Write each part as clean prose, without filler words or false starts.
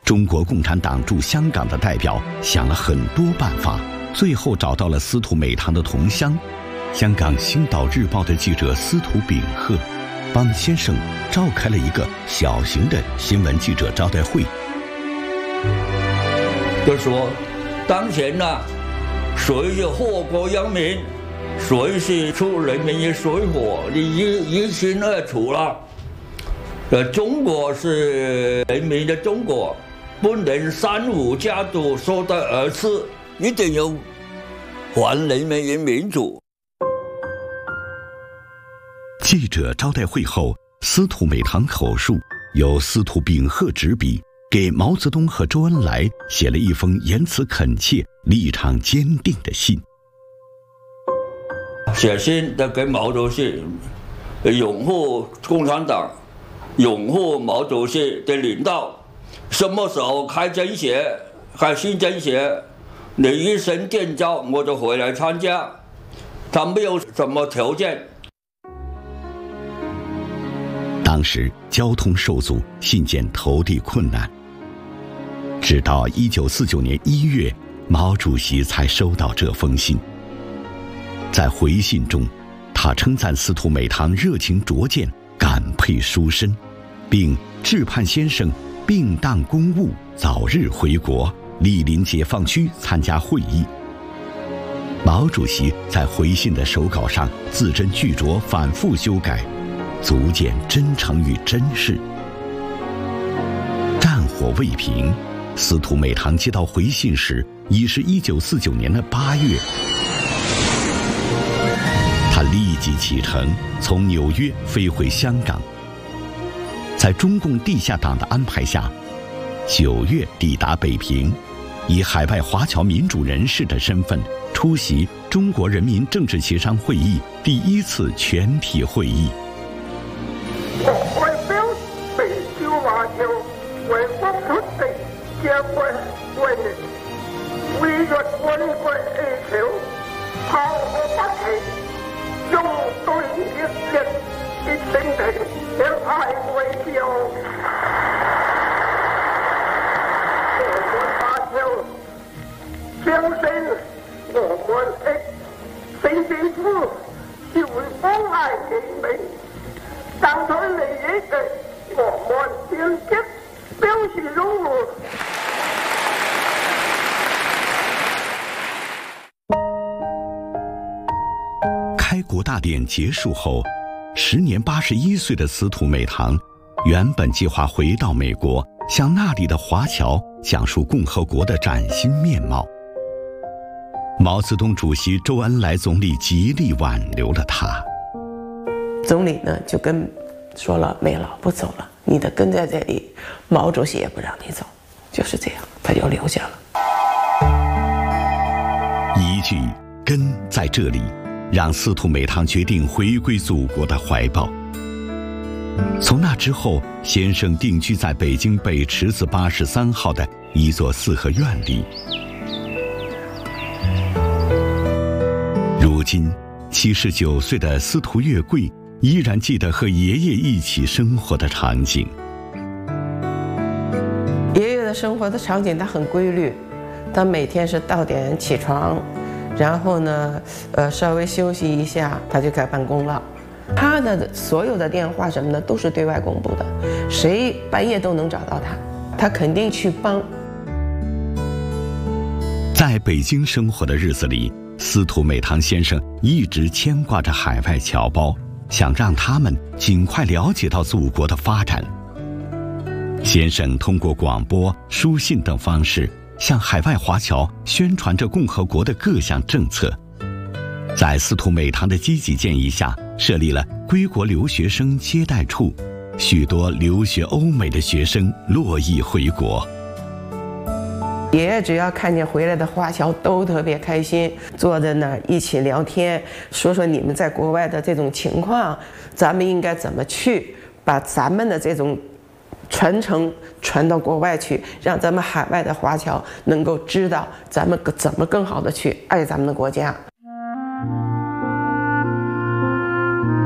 中国共产党驻香港的代表想了很多办法，最后找到了司徒美堂的同乡，香港《星岛日报》的记者司徒秉赫，帮先生召开了一个小型的新闻记者招待会。 就说，当前呢，谁是祸国殃民，谁是出人民的水火，你一清二楚了。中国是人民的中国，不能三五家族说的而次，一定要还人民的民主。 记者招待会后，司徒美堂口述，由司徒秉赫执笔，给毛泽东和周恩来写了一封言辞恳切、立场坚定的信。 写信的给毛主席，拥护共产党，拥护毛主席的领导。什么时候开政协、开新政协，你一声电召我就回来参加。他没有什么条件。 当时交通受阻，信件投递困难。直到1949年1月，毛主席才收到这封信。在回信中，他称赞司徒美堂热情卓见，感佩殊深，并致盼先生并当公务，早日回国，莅临解放区参加会议。毛主席在回信的手稿上字斟句酌，反复修改，足见真诚与珍视。战火未平，司徒美堂接到回信时，已是1949年的8月。他立即启程，从纽约飞回香港。在中共地下党的安排下，9月抵达北平，以海外华侨民主人士的身份出席中国人民政治协商会议第1次全体会议。 我代表北京華僑為國出地將軍為力，為了軍國哀求，炮火不起，用對烈日的身體向愛為救。我們華僑相信我們的新政府是會關愛人民。爭取利益嘅，我們堅決表示擁護。 開國大典結束後，時年81歲的司徒美堂，原本計劃回到美國，向那裡的華僑講述共和國的嶄新面貌。毛澤東主席、周恩來總理極力挽留了他。 总理呢就跟说了，没了，不走了，你得跟在这里，毛主席也不让你走，就是这样，他就留下了。 一句根在这里，让司徒美堂决定回归祖国的怀抱。从那之后，先生定居在北京北池子83号的一座四合院里。如今79岁的司徒月桂依然记得和爷爷一起生活的场景。 爷爷的生活的场景他很规律，他每天是到点起床，然后呢稍微休息一下他就开始办公了。他的所有的电话什么的都是对外公布的，谁半夜都能找到他，他肯定去帮。 在北京生活的日子里，司徒美堂先生一直牵挂着海外侨胞，想让他们尽快了解到祖国的发展。先生通过广播、书信等方式向海外华侨宣传着共和国的各项政策。在司徒美堂的积极建议下，设立了归国留学生接待处，许多留学欧美的学生络绎回国。 爷爷只要看见回来的华侨都特别开心，坐在那儿一起聊天，说说你们在国外的这种情况，咱们应该怎么去把咱们的这种传承传到国外去，让咱们海外的华侨能够知道咱们怎么更好的去爱咱们的国家。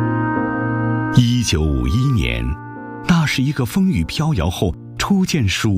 1951年，那是一个风雨飘摇后初见曙